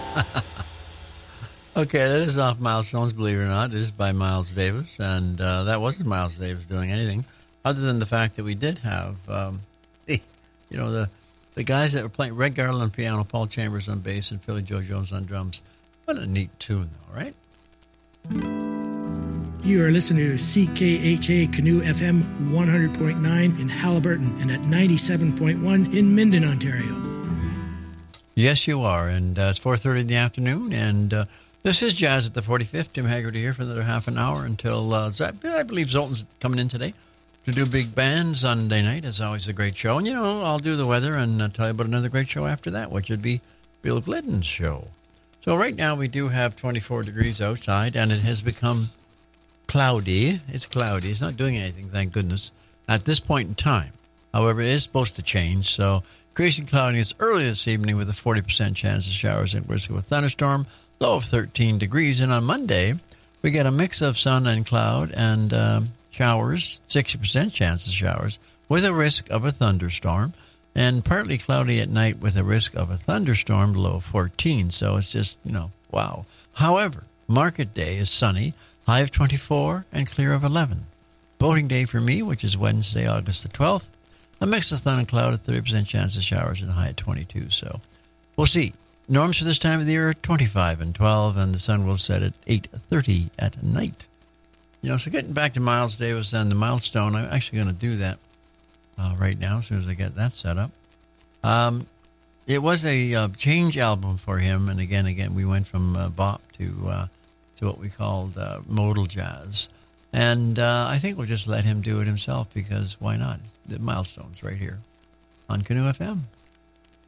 Okay, that is off Milestones, believe it or not. This is by Miles Davis, and that wasn't Miles Davis doing anything other than the fact that we did have, the guys that were playing, Red Garland on piano, Paul Chambers on bass, and Philly Joe Jones on drums. What a neat tune, though, right? You are listening to CKHA Canoe FM 100.9 in Halliburton and at 97.1 in Minden, Ontario. Yes, you are, and it's 4:30 in the afternoon, and this is Jazz at the 45th. Tim Haggerty here for another half an hour until, I believe Zoltan's coming in today to do Big Band Sunday night. It's always a great show. And, I'll do the weather and tell you about another great show after that, which would be Bill Glidden's show. So right now we do have 24 degrees outside, and it has become cloudy. It's cloudy. It's not doing anything, thank goodness, at this point in time. However, it is supposed to change, so increasing cloudiness early this evening with a 40% chance of showers and risk of a thunderstorm, low of 13 degrees. And on Monday, we get a mix of sun and cloud and showers, 60% chance of showers, with a risk of a thunderstorm, and partly cloudy at night with a risk of a thunderstorm, low of 14. So it's just, wow. However, market day is sunny, high of 24 and clear of 11. Voting day for me, which is Wednesday, August the 12th, a mix of sun and cloud at 30% chance of showers and a high at 22. So we'll see. Norms for this time of the year are 25 and 12, and the sun will set at 8:30 at night. So getting back to Miles Davis and the Milestone, I'm actually going to do that right now as soon as I get that set up. It was a change album for him, and again, we went from bop to what we called modal jazz. And I think we'll just let him do it himself because why not? The Milestones right here on Canoe FM.